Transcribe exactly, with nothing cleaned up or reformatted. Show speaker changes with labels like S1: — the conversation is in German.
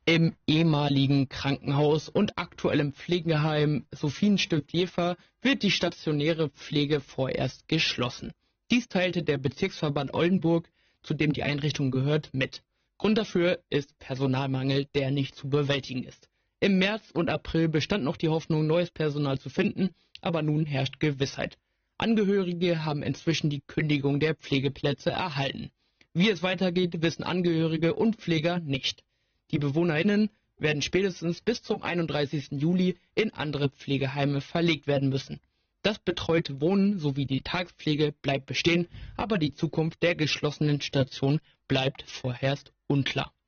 S1: Im ehemaligen Krankenhaus und aktuellem Pflegeheim Sophienstift-Jever wird die stationäre Pflege vorerst geschlossen. Dies teilte der Bezirksverband Oldenburg, zu dem die Einrichtung gehört, mit. Grund dafür ist Personalmangel, der nicht zu bewältigen ist. Im März und April bestand noch die Hoffnung, neues Personal zu finden, aber nun herrscht Gewissheit. Angehörige haben inzwischen die Kündigung der Pflegeplätze erhalten. Wie es weitergeht, wissen Angehörige und Pfleger nicht. Die BewohnerInnen werden spätestens bis zum einunddreißigsten Juli in andere Pflegeheime verlegt werden müssen. Das betreute Wohnen sowie die Tagespflege bleibt bestehen, aber die Zukunft der geschlossenen Station bleibt vorerst unklar.